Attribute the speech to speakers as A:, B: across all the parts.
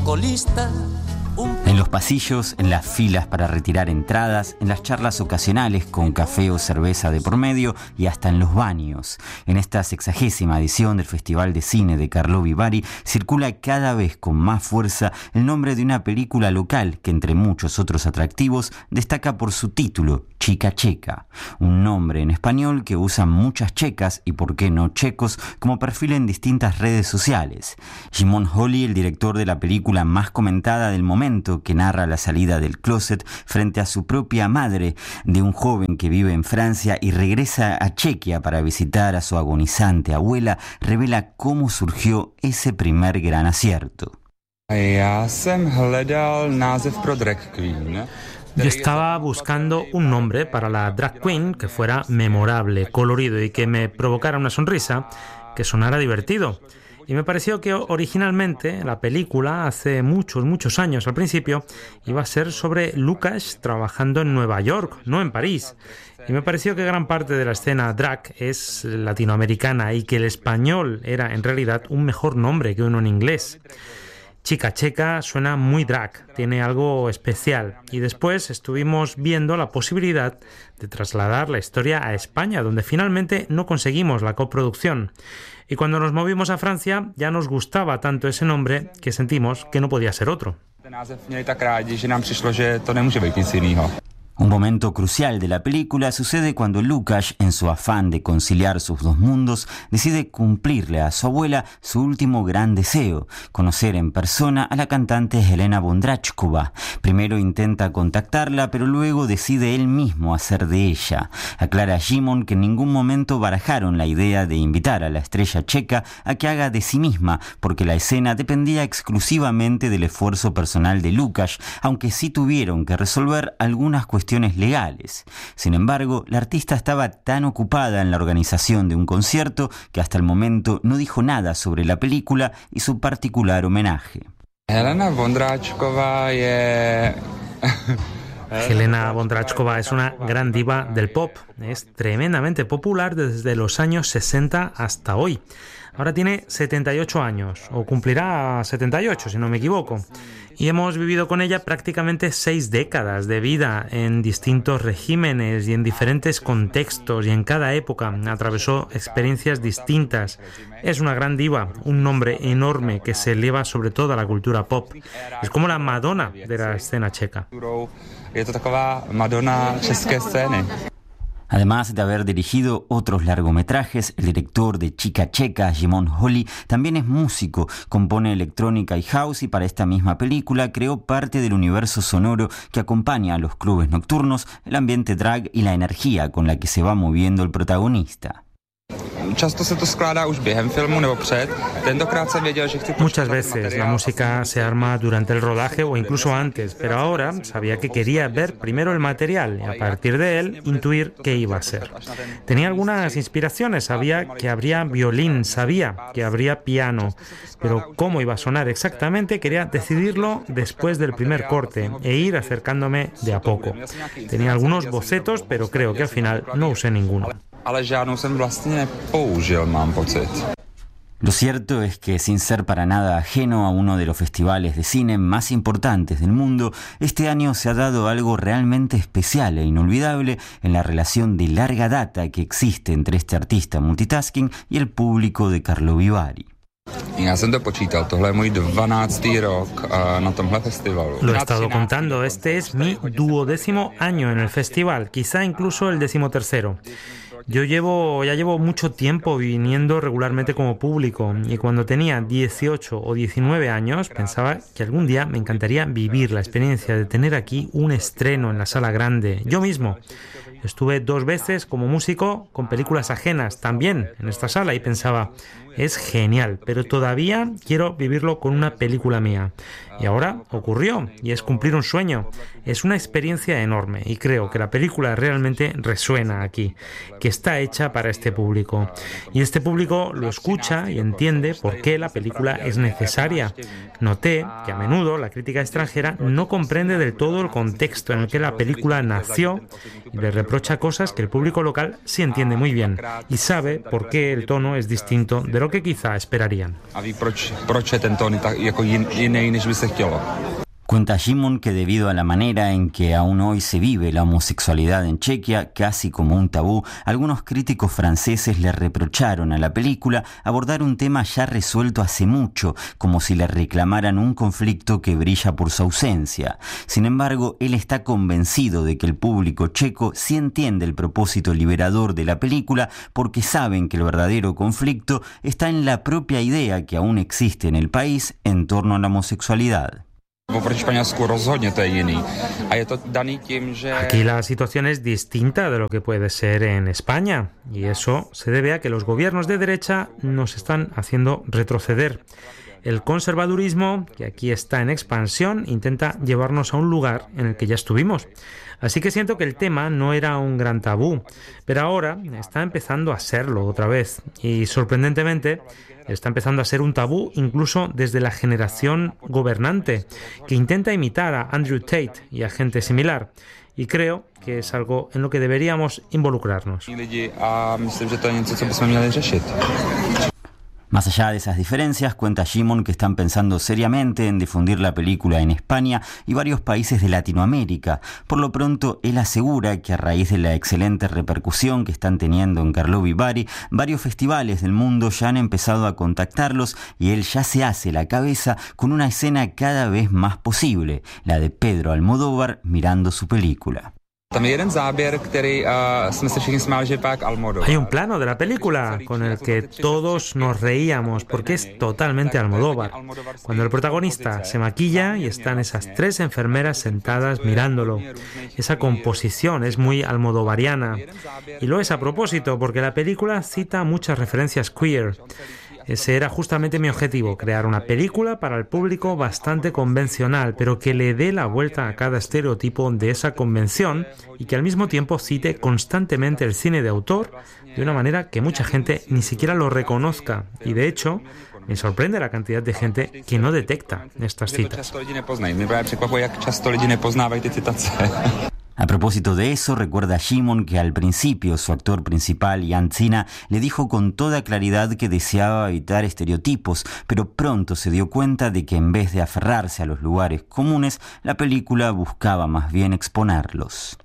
A: protocolista.
B: En los pasillos, en las filas para retirar entradas, en las charlas ocasionales con café o cerveza de por medio y hasta en los baños. En esta 60ª edición del Festival de Cine de Karlovy Vary circula cada vez con más fuerza el nombre de una película local que, entre muchos otros atractivos, destaca por su título, Chica Checa, un nombre en español que usan muchas checas y, por qué no, checos como perfil en distintas redes sociales. Shimon Holly, el director de la película más comentada del momento, que narra la salida del closet frente a su propia madre de un joven que vive en Francia y regresa a Chequia para visitar a su agonizante abuela, revela cómo surgió ese primer gran acierto.
C: Yo estaba buscando un nombre para la drag queen que fuera memorable, colorido y que me provocara una sonrisa, que sonara divertido. Y me pareció que originalmente la película, hace muchos años al principio, iba a ser sobre Lukács trabajando en Nueva York, no en París. Y me pareció que gran parte de la escena drag es latinoamericana y que el español era en realidad un mejor nombre que uno en inglés. Chica Checa suena muy drag, tiene algo especial. Y después estuvimos viendo la posibilidad de trasladar la historia a España, donde finalmente no conseguimos la coproducción. Y cuando nos movimos a Francia ya nos gustaba tanto ese nombre que sentimos que no podía ser otro.
B: Un momento crucial de la película sucede cuando Lukács, en su afán de conciliar sus dos mundos, decide cumplirle a su abuela su último gran deseo, conocer en persona a la cantante Helena Bondrachkova. Primero intenta contactarla, pero luego decide él mismo hacer de ella. Aclara Shimon que en ningún momento barajaron la idea de invitar a la estrella checa a que haga de sí misma, porque la escena dependía exclusivamente del esfuerzo personal de Lukács, aunque sí tuvieron que resolver algunas cuestiones legales. Sin embargo, la artista estaba tan ocupada en la organización de un concierto que hasta el momento no dijo nada sobre la película y su particular homenaje.
C: Helena Bondrachkova es una gran diva del pop. Es tremendamente popular desde los años 60 hasta hoy. Ahora tiene 78 años, o cumplirá 78 si no me equivoco. Y hemos vivido con ella prácticamente 6 décadas de vida en distintos regímenes y en diferentes contextos, y en cada época atravesó experiencias distintas. Es una gran diva, un nombre enorme que se eleva sobre toda la cultura pop. Es como la Madonna de la escena checa.
B: Además de haber dirigido otros largometrajes, el director de Chica Checa, Shimon Holly, también es músico, compone electrónica y house, y para esta misma película creó parte del universo sonoro que acompaña a los clubes nocturnos, el ambiente drag y la energía con la que se va moviendo el protagonista.
C: Muchas veces la música se arma durante el rodaje o incluso antes, pero ahora sabía que quería ver primero el material y a partir de él intuir qué iba a ser. Tenía algunas inspiraciones, sabía que habría violín, sabía que habría piano, pero cómo iba a sonar exactamente quería decidirlo después del primer corte e ir acercándome de a poco. Tenía algunos bocetos, pero creo que al final no usé ninguno.
B: Lo cierto es que, sin ser para nada ajeno a uno de los festivales de cine más importantes del mundo, este año se ha dado algo realmente especial e inolvidable en la relación de larga data que existe entre este artista multitasking y el público de Karlovy Vary.
C: Lo he estado contando, este es mi 12º año en el festival, quizá incluso el 13º. Ya llevo mucho tiempo viniendo regularmente como público, y cuando tenía 18 o 19 años pensaba que algún día me encantaría vivir la experiencia de tener aquí un estreno en la sala grande, yo mismo. Estuve 2 veces como músico con películas ajenas también en esta sala y pensaba, es genial, pero todavía quiero vivirlo con una película mía. Y ahora ocurrió, y es cumplir un sueño. Es una experiencia enorme y creo que la película realmente resuena aquí, que está hecha para este público. Y este público lo escucha y entiende por qué la película es necesaria. Noté que a menudo la crítica extranjera no comprende del todo el contexto en el que la película nació y le reprocha cosas que el público local sí entiende muy bien y sabe por qué el tono es distinto de lo que quizá esperarían.
B: Cuenta Šimon que debido a la manera en que aún hoy se vive la homosexualidad en Chequia, casi como un tabú, algunos críticos franceses le reprocharon a la película abordar un tema ya resuelto hace mucho, como si le reclamaran un conflicto que brilla por su ausencia. Sin embargo, él está convencido de que el público checo sí entiende el propósito liberador de la película porque saben que el verdadero conflicto está en la propia idea que aún existe en el país en torno a la homosexualidad.
C: Aquí la situación es distinta de lo que puede ser en España y eso se debe a que los gobiernos de derecha nos están haciendo retroceder. El conservadurismo, que aquí está en expansión, intenta llevarnos a un lugar en el que ya estuvimos. Así que siento que el tema no era un gran tabú, pero ahora está empezando a serlo otra vez. Y sorprendentemente está empezando a ser un tabú incluso desde la generación gobernante, que intenta imitar a Andrew Tate y a gente similar. Y creo que es algo en lo que deberíamos involucrarnos.
B: Más allá de esas diferencias, cuenta Šimon que están pensando seriamente en difundir la película en España y varios países de Latinoamérica. Por lo pronto, él asegura que a raíz de la excelente repercusión que están teniendo en Karlovy Vary, varios festivales del mundo ya han empezado a contactarlos y él ya se hace la cabeza con una escena cada vez más posible, la de Pedro Almodóvar mirando su película.
C: Hay un plano de la película con el que todos nos reíamos porque es totalmente Almodóvar. Cuando el protagonista se maquilla y están esas tres enfermeras sentadas mirándolo. Esa composición es muy almodovariana. Y lo es a propósito porque la película cita muchas referencias queer. Ese era justamente mi objetivo, crear una película para el público bastante convencional, pero que le dé la vuelta a cada estereotipo de esa convención y que al mismo tiempo cite constantemente el cine de autor de una manera que mucha gente ni siquiera lo reconozca. Y de hecho, me sorprende la cantidad de gente que no detecta estas citas.
B: A propósito de eso, recuerda Šimon que al principio su actor principal, Jan Cina, le dijo con toda claridad que deseaba evitar estereotipos, pero pronto se dio cuenta de que en vez de aferrarse a los lugares comunes, la película buscaba más bien exponerlos.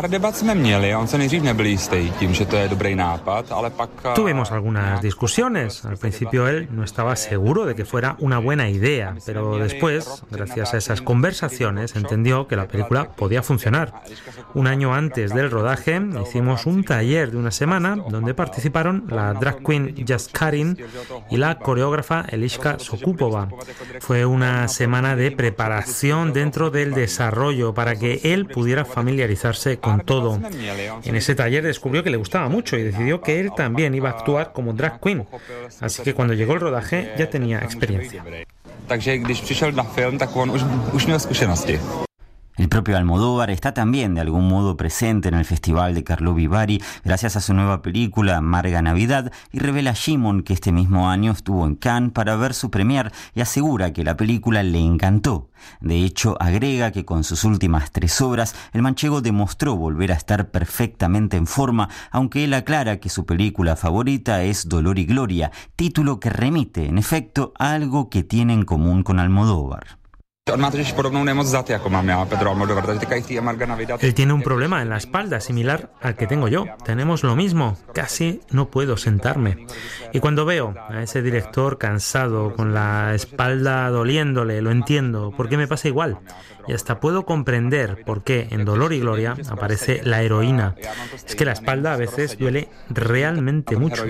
C: Tuvimos algunas discusiones. Al principio él no estaba seguro de que fuera una buena idea, pero después, gracias a esas conversaciones, entendió que la película podía funcionar. Un año antes del rodaje hicimos un taller de una semana donde participaron la drag queen Jazz Karin y la coreógrafa Eliška Sokupova. Fue una semana de preparación dentro del desarrollo para que él pudiera familiarizarse con todo. En ese taller descubrió que le gustaba mucho y decidió que él también iba a actuar como drag queen. Así que cuando llegó el rodaje ya tenía experiencia.
B: El propio Almodóvar está también de algún modo presente en el Festival de Karlovy Vary gracias a su nueva película Amarga Navidad y revela Šimon que este mismo año estuvo en Cannes para ver su premier y asegura que la película le encantó. De hecho, agrega que con sus últimas 3 obras el manchego demostró volver a estar perfectamente en forma, aunque él aclara que su película favorita es Dolor y Gloria, título que remite, en efecto, a algo que tiene en común con Almodóvar.
C: Él tiene un problema en la espalda similar al que tengo yo. Tenemos lo mismo. Casi no puedo sentarme. Y cuando veo a ese director cansado, con la espalda doliéndole, lo entiendo, porque me pasa igual. Y hasta puedo comprender por qué en Dolor y Gloria aparece la heroína. Es que la espalda a veces duele realmente mucho.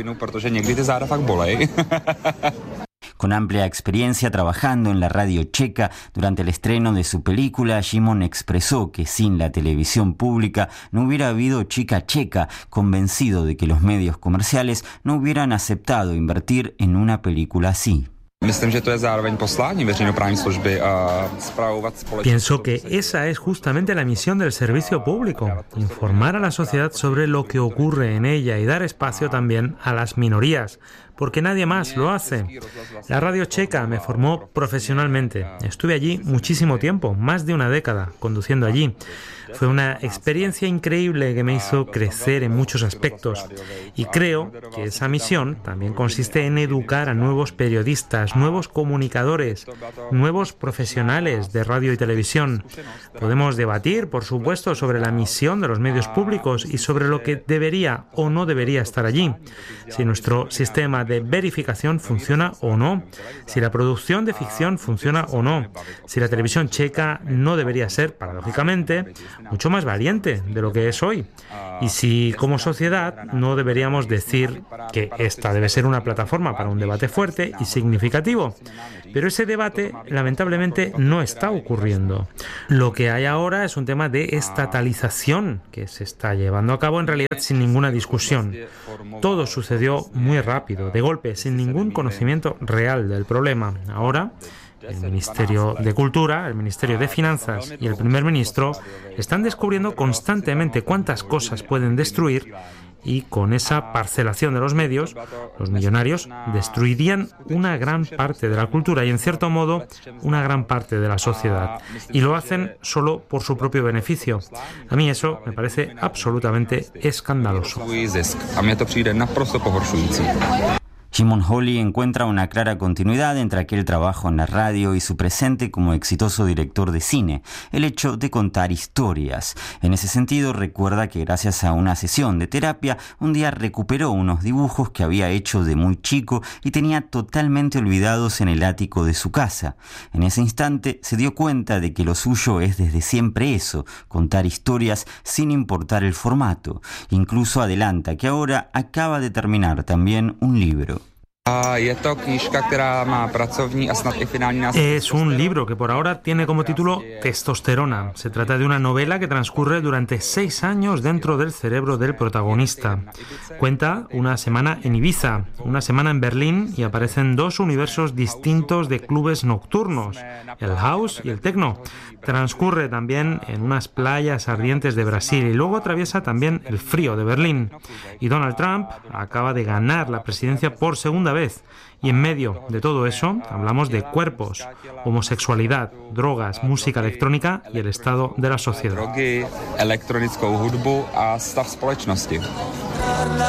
B: Con amplia experiencia trabajando en la radio checa, durante el estreno de su película, Šimon expresó que sin la televisión pública no hubiera habido Chica Checa, convencido de que los medios comerciales no hubieran aceptado invertir en una película así.
C: Pienso que esa es justamente la misión del servicio público, informar a la sociedad sobre lo que ocurre en ella y dar espacio también a las minorías, porque nadie más lo hace. La radio checa me formó profesionalmente. Estuve allí muchísimo tiempo, más de una década, conduciendo allí. Fue una experiencia increíble que me hizo crecer en muchos aspectos. Y creo que esa misión también consiste en educar a nuevos periodistas, nuevos comunicadores, nuevos profesionales de radio y televisión. Podemos debatir, por supuesto, sobre la misión de los medios públicos y sobre lo que debería o no debería estar allí. Si nuestro sistema de verificación funciona o no, si la producción de ficción funciona o no, si la televisión checa no debería ser, paradójicamente, mucho más valiente de lo que es hoy, y si como sociedad no deberíamos decir que esta debe ser una plataforma para un debate fuerte y significativo. Pero ese debate lamentablemente no está ocurriendo. Lo que hay ahora es un tema de estatalización que se está llevando a cabo en realidad sin ninguna discusión. Todo sucedió muy rápido, de golpe, sin ningún conocimiento real del problema. Ahora, el Ministerio de Cultura, el Ministerio de Finanzas y el Primer Ministro están descubriendo constantemente cuántas cosas pueden destruir, y con esa parcelación de los medios, los millonarios destruirían una gran parte de la cultura y, en cierto modo, una gran parte de la sociedad. Y lo hacen solo por su propio beneficio. A mí eso me parece absolutamente escandaloso.
B: Jimon Holley encuentra una clara continuidad entre aquel trabajo en la radio y su presente como exitoso director de cine, el hecho de contar historias. En ese sentido, recuerda que gracias a una sesión de terapia, un día recuperó unos dibujos que había hecho de muy chico y tenía totalmente olvidados en el ático de su casa. En ese instante se dio cuenta de que lo suyo es desde siempre eso, contar historias sin importar el formato. Incluso adelanta que ahora acaba de terminar también un libro.
C: Es un libro que por ahora tiene como título Testosterona. Se trata de una novela que transcurre durante 6 años dentro del cerebro del protagonista. Cuenta una semana en Ibiza, una semana en Berlín, y aparecen 2 universos distintos de clubes nocturnos, el house y el techno. Transcurre también en unas playas ardientes de Brasil y luego atraviesa también el frío de Berlín. Y Donald Trump acaba de ganar la presidencia por segunda vez. Y en medio de todo eso hablamos de cuerpos, homosexualidad, drogas, música electrónica y el estado de la sociedad.